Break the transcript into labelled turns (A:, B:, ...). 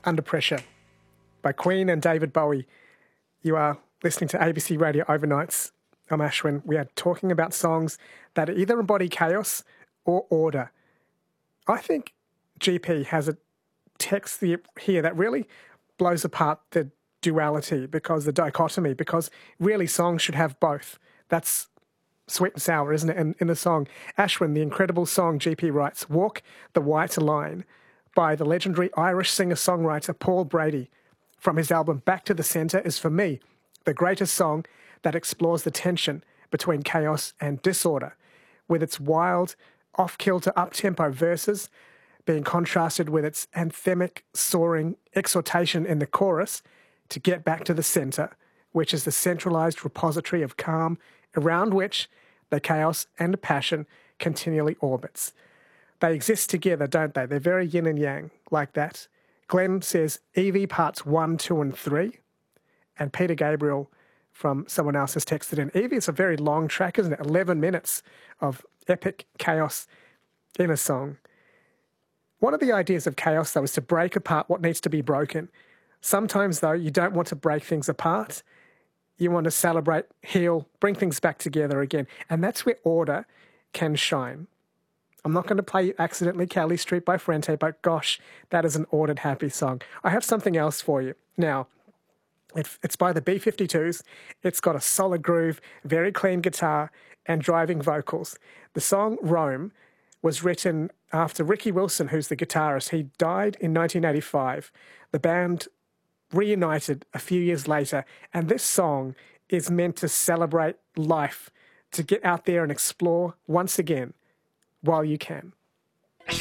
A: Under Pressure by Queen and David Bowie. You are listening to ABC Radio Overnights. I'm Ashwin. We are talking about songs that either embody chaos or order. I think GP has a text here that really blows apart the duality, because the dichotomy, because really songs should have both. That's sweet and sour, isn't it? And in the song, Ashwin, the incredible song GP writes, Walk the White Line, by the legendary Irish singer-songwriter Paul Brady, from his album Back to the Centre, is for me the greatest song that explores the tension between chaos and disorder, with its wild, off-kilter, up-tempo verses being contrasted with its anthemic, soaring exhortation in the chorus to get back to the centre, which is the centralised repository of calm around which the chaos and the passion continually orbits. They exist together, don't they? They're very yin and yang, like that. Glenn says Evie parts 1, 2 and 3. And Peter Gabriel from someone else has texted in. Evie, it's a very long track, isn't it? 11 minutes of epic chaos in a song. One of the ideas of chaos, though, is to break apart what needs to be broken. Sometimes, though, you don't want to break things apart. You want to celebrate, heal, bring things back together again. And that's where order can shine. I'm not going to play accidentally Cali Street by Frente, but gosh, that is an ordered, happy song. I have something else for you. Now, it's by the B-52s. It's got a solid groove, very clean guitar, and driving vocals. The song Rome was written after Ricky Wilson, who's the guitarist. He died in 1985. The band reunited a few years later, and this song is meant to celebrate life, to get out there and explore once again while you can.